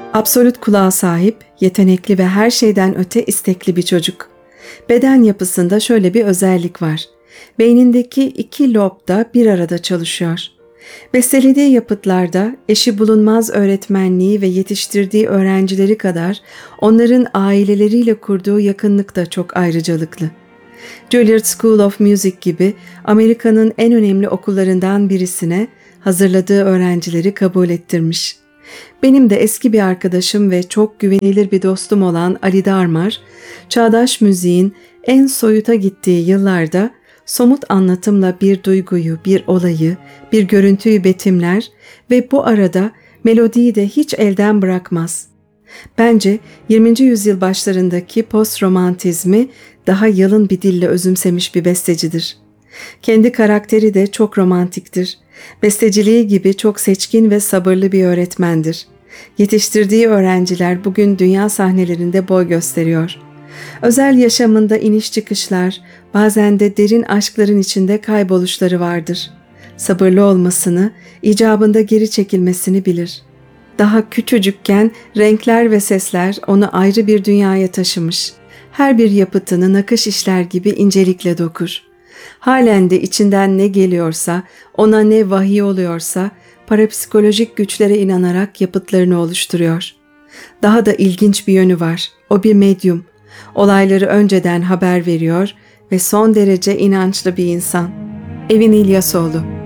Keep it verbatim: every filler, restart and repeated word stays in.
Absolut kulağa sahip, yetenekli ve her şeyden öte istekli bir çocuk. Beden yapısında şöyle bir özellik var. Beynindeki iki lob da bir arada çalışıyor. Bestelediği yapıtlarda eşi bulunmaz öğretmenliği ve yetiştirdiği öğrencileri kadar onların aileleriyle kurduğu yakınlık da çok ayrıcalıklı. Juilliard School of Music gibi Amerika'nın en önemli okullarından birisine hazırladığı öğrencileri kabul ettirmiş. Benim de eski bir arkadaşım ve çok güvenilir bir dostum olan Ali Darmar, çağdaş müziğin en soyuta gittiği yıllarda somut anlatımla bir duyguyu, bir olayı, bir görüntüyü betimler ve bu arada melodiyi de hiç elden bırakmaz. Bence yirminci yüzyıl başlarındaki post-romantizmi daha yalın bir dille özümsemiş bir bestecidir. Kendi karakteri de çok romantiktir. Besteciliği gibi çok seçkin ve sabırlı bir öğretmendir. Yetiştirdiği öğrenciler bugün dünya sahnelerinde boy gösteriyor. Özel yaşamında iniş çıkışlar, bazen de derin aşkların içinde kayboluşları vardır. Sabırlı olmasını, icabında geri çekilmesini bilir. Daha küçücükken renkler ve sesler onu ayrı bir dünyaya taşımış. Her bir yapıtını nakış işler gibi incelikle dokur. Halen de içinden ne geliyorsa, ona ne vahiy oluyorsa, parapsikolojik güçlere inanarak yapıtlarını oluşturuyor. Daha da ilginç bir yönü var. O bir medyum. Olayları önceden haber veriyor ve son derece inançlı bir insan. Evin İlyasoğlu.